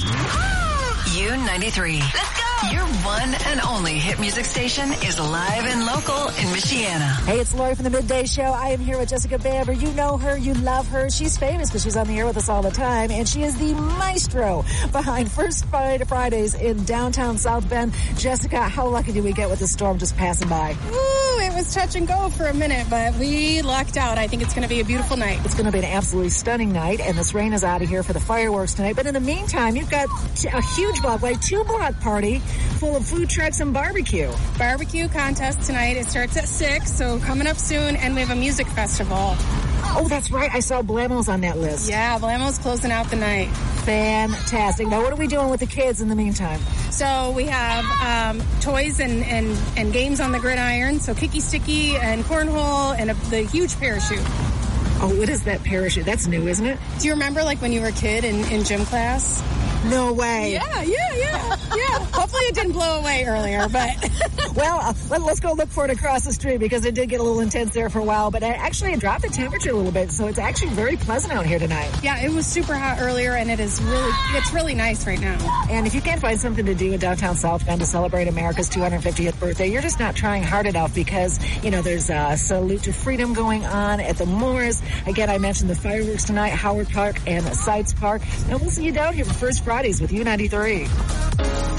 U93. Let's go! Your one and only hit music station is live and local in Michiana. Hey, it's Lori from the Midday Show. I am here with Jessica Bamber. You know her. You love her. She's famous because she's on the air with us all the time. And she is the maestro behind First Fridays in downtown South Bend. Jessica, how lucky did we get with the storm just passing by? Ooh, it was touch and go for a minute, but we lucked out. I think it's going to be a beautiful night. It's going to be an absolutely stunning night, and this rain is out of here for the fireworks tonight. But in the meantime, you've got a huge two-block party full of food trucks and barbecue. Barbecue contest tonight. It starts at 6, so coming up soon, and we have a music festival. Oh, that's right. I saw Blamo's on that list. Yeah, Blamo's closing out the night. Fantastic. Now, what are we doing with the kids in the meantime? So we have toys and games on the gridiron. So kicky sticky and cornhole and the huge parachute. Oh, what is that parachute? That's new, isn't it? Do you remember like when you were a kid in gym class? No way. Yeah. Hopefully it didn't blow away earlier, but... Well, let's go look for it across the street because it did get a little intense there for a while, but actually it dropped the temperature a little bit, so it's actually very pleasant out here tonight. Yeah, it was super hot earlier, and it's really nice right now. And if you can't find something to do in downtown South Bend to celebrate America's 250th birthday, you're just not trying hard enough because, there's a Salute to Freedom going on at the Moores. Again, I mentioned the fireworks tonight, Howard Park and Sites Park. And we'll see you down here for First Fridays with U93.